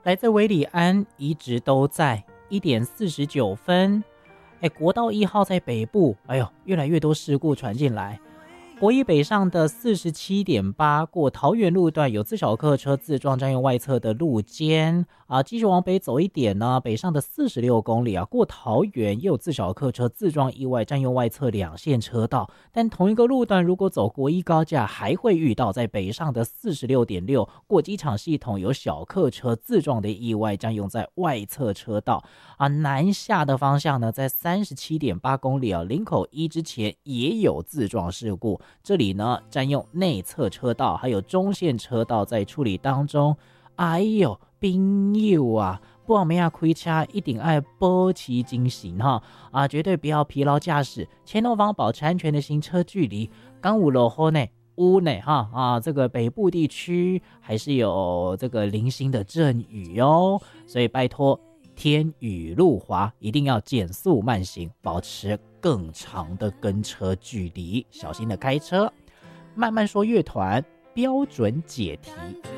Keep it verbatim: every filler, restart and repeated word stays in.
来自韦礼安一直都在一点四十九分。哎，国道一号在北部，哎呦，越来越多事故传进来。国一北上的 四十七点八 过桃园路段有自小客车自撞占用外侧的路肩啊，继续往北走一点呢，北上的四十六公里啊，过桃园也有自小客车自撞意外占用外侧两线车道，但同一个路段如果走国一高架还会遇到在北上的 四十六点六 过机场系统有小客车自撞的意外占用在外侧车道啊，南下的方向呢，在 三十七点八公里啊，林口一之前也有自撞事故，这里呢占用内侧车道还有中线车道在处理当中。哎呦朋友啊，半暝啊开车一定要保持精神哈啊，绝对不要疲劳驾驶，前后方保持安全的行车距离。刚有落雨呢乌呢哈啊，这个北部地区还是有这个零星的阵雨哦，所以拜托天雨路滑，一定要减速慢行，保持更长的跟车距离，小心的开车。慢慢说乐团标准解题。